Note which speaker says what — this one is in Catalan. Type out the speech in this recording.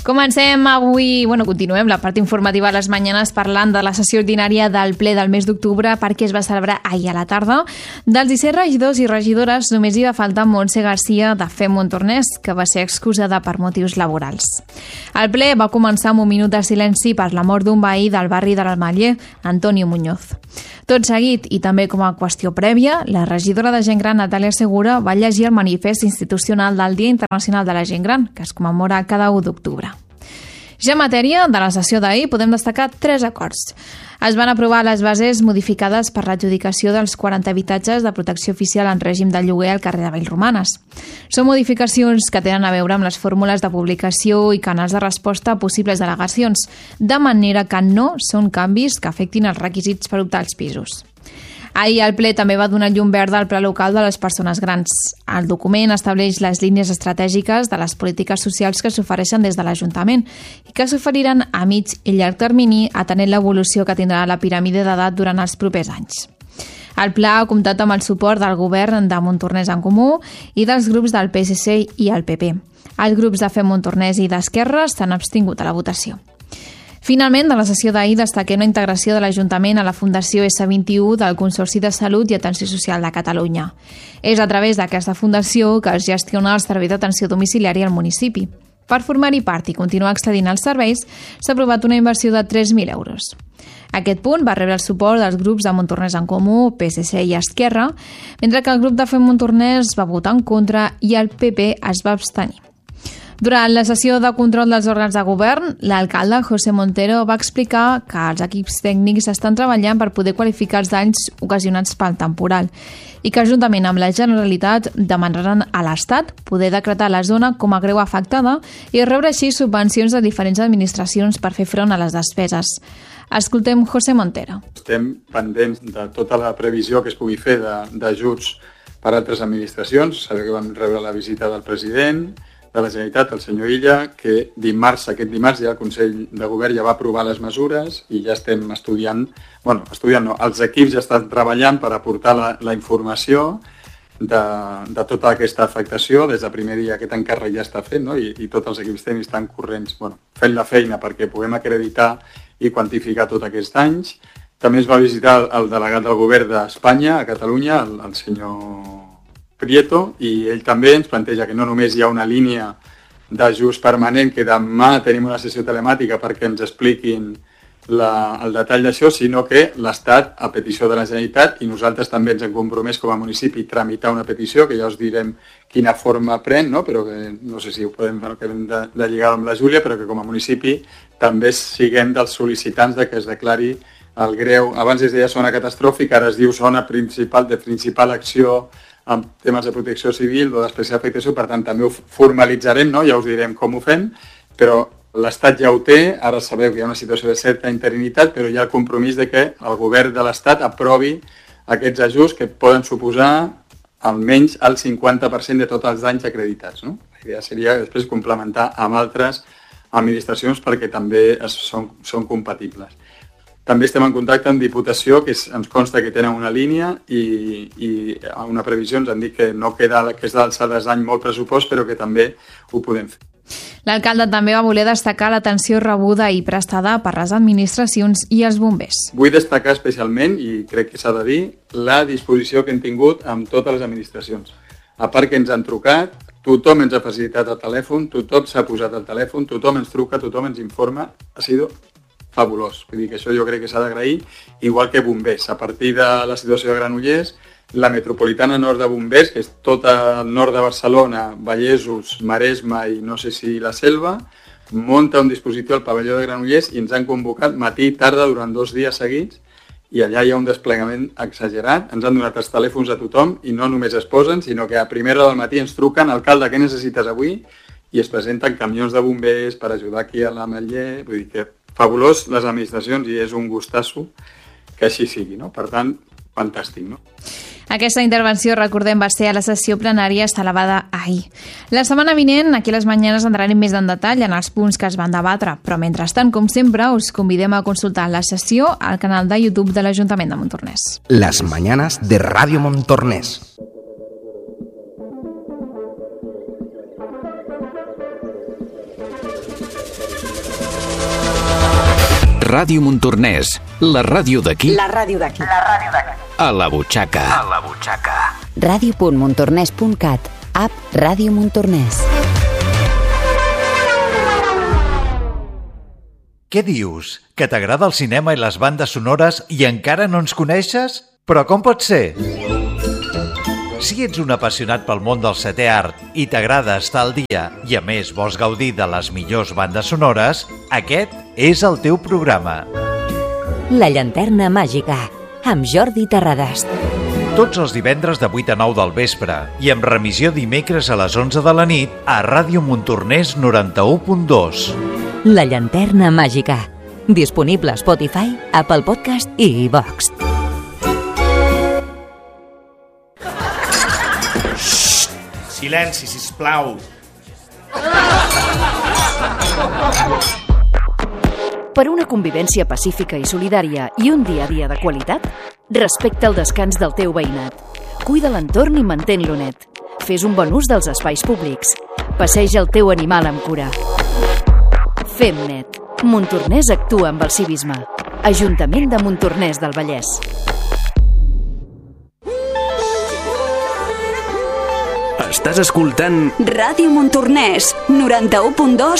Speaker 1: Comencem avui, continuem la part informativa a les mañanes parlant de la sessió ordinària del ple del mes d'octubre perquè es va celebrar ahir a la tarda. Dels 17 regidors i regidores només hi va faltar Montse Garcia de FEM Montornès, que va ser excusada per motius laborals. El ple va començar amb un minut de silenci per la mort d'un veí del barri de l'Ametller, Antonio Muñoz. Tot seguit, i també com a qüestió prèvia, la regidora de Gent Gran, Natàlia Segura, va llegir el manifest institucional del Dia Internacional de la Gent Gran, que es commemora cada 1 d'octubre. Ja en matèria de la sessió d'ahir podem destacar 3 acords. Es van aprovar les bases modificades per l'adjudicació dels 40 habitatges de protecció oficial en règim de lloguer al carrer de Vallromanes. Són modificacions que tenen a veure amb les fórmules de publicació i canals de resposta a possibles delegacions, de manera que no són canvis que afectin els requisits per optar als pisos. Ahir el ple també va donar llum verda al pla local de les persones grans. El document estableix les línies estratègiques de les polítiques socials que s'ofereixen des de l'Ajuntament i que s'oferiran a mig i llarg termini atenent l'evolució que tindrà la piràmide d'edat durant els propers anys. El pla ha comptat amb el suport del govern de Montornès en Comú i dels grups del PSC i el PP. Els grups de FEM Montornès i d'Esquerra s'han abstingut a la votació. Finalment, de la sessió d'ahir destaquem la integració de l'Ajuntament a la Fundació S21 del Consorci de Salut i Atenció Social de Catalunya. És a través d'aquesta fundació que es gestiona el servei d'atenció domiciliària al municipi. Per formar-hi part i continuar accedint als serveis, s'ha aprovat una inversió de 3.000 euros. Aquest punt va rebre el suport dels grups de Montornès en Comú, PSC i Esquerra, mentre que el grup de FEM Montornès va votar en contra i el PP es va abstenir. Durant la sessió de control dels òrgans de govern, l'alcalde José Montero va explicar que els equips tècnics estan treballant per poder qualificar els danys ocasionats pel temporal i que juntament amb la Generalitat demanaran a l'Estat poder decretar la zona com a greu afectada i rebre així subvencions de diferents administracions per fer front a les despeses. Escoltem José Montero.
Speaker 2: Estem pendents de tota la previsió que es pugui fer d'ajuts per a altres administracions. Sabeu que vam rebre la visita del president de la Generalitat, el senyor Illa, que aquest dimarts ja el Consell de Govern ja va aprovar les mesures i ja estem estudiant, els equips ja estan treballant per aportar la informació de tota aquesta afectació. Des del primer dia aquest encàrrec ja està fet, no? I tots els equips tècnics estan corrents, fent la feina perquè puguem acreditar i quantificar tots aquests danys. També es va visitar el delegat del Govern d'Espanya a Catalunya, el senyor Prieto, i ell també ens planteja que no només hi ha una línia d'ajust permanent, que demà tenim una sessió telemàtica perquè ens expliquin el detall d'això, sinó que l'Estat, a petició de la Generalitat, i nosaltres també ens hem compromès com a municipi a tramitar una petició, que ja us direm quina forma pren, no? Però que no sé si ho podem fer, que hem de lligar amb la Júlia, però que com a municipi també siguem dels sol·licitants de que es declari el greu. Abans es deia zona catastròfica, ara es diu zona de principal acció en temes de protecció civil o d'especial afectació, per tant també ho formalitzarem, no? Ja us direm com ho fem, però l'Estat ja ho té, ara sabeu que hi ha una situació de certa interinitat, però hi ha el compromís de que el govern de l'Estat aprovi aquests ajuts que poden suposar almenys el 50% de tots els danys acreditats, no? La idea seria després complementar amb altres administracions perquè també són compatibles. També estem en contacte amb Diputació, que ens consta que tenen una línia i una previsió ens han dit que no queda, que és d'alçades d'any molt pressupost, però que també ho podem fer.
Speaker 1: L'alcalde també va voler destacar l'atenció rebuda i prestada per les administracions i els bombers.
Speaker 2: Vull destacar especialment, i crec que s'ha de dir, la disposició que hem tingut amb totes les administracions. A part que ens han trucat, tothom ens ha facilitat el telèfon, tothom s'ha posat el telèfon, tothom ens truca, tothom ens informa. Ha sido fabulós. Vull dir que això jo crec que s'ha d'agrair, igual que bombers. A partir de la situació de Granollers, la metropolitana nord de bombers, que és tot el nord de Barcelona, Vallesos, Maresme i no sé si la Selva, munta un dispositiu al pavelló de Granollers i ens han convocat matí i tarda durant 2 dies seguits i allà hi ha un desplegament exagerat. Ens han donat els telèfons a tothom i no només es posen, sinó que a primera hora del matí ens truquen: alcalde, què necessites avui? I es presenten camions de bombers per ajudar aquí a l'Ametller. Vull dir que fabulós les administracions i és un gustasso que així sigui, no? Per tant, fantàstic, no?
Speaker 1: Aquesta intervenció, recordem, va ser a la sessió plenària celebrada ahir. La setmana vinent, aquí a les Mañanes, entrarem més en detall en els punts que es van debatre, però mentrestant, com sempre, us convidem a consultar la sessió al canal de YouTube de l'Ajuntament de Montornès.
Speaker 3: Las Mañanas de Radio Montornès.
Speaker 4: Ràdio Montornès, la ràdio d'aquí.
Speaker 5: La ràdio d'aquí.
Speaker 4: A la butxaca.
Speaker 5: Ràdio.montornès.cat. App Ràdio Montornès.
Speaker 6: Què dius? Que t'agrada el cinema i les bandes sonores i encara no ens coneixes? Però com pot ser? Si ets un apassionat pel món del setè art i t'agrada estar al dia i a més vols gaudir de les millors bandes sonores, aquest és el teu programa.
Speaker 5: La llanterna màgica, amb Jordi Terradast.
Speaker 6: Tots els divendres de 8 a 9 del vespre i amb remissió dimecres a les 11 de la nit a Ràdio Montornès 91.2.
Speaker 5: La llanterna màgica. Disponible a Spotify, Apple Podcast i iVox.
Speaker 7: Silenci, sisplau.
Speaker 8: Per una convivència pacífica i solidària i un dia a dia de qualitat, respecta el descans del teu veïnat. Cuida l'entorn i mantén-lo net. Fes un bon ús dels espais públics. Passeja el teu animal amb cura. Fem net. Montornès actua amb el civisme. Ajuntament de Montornès del Vallès.
Speaker 4: Estàs escoltant
Speaker 9: Ràdio Montornès, 91.2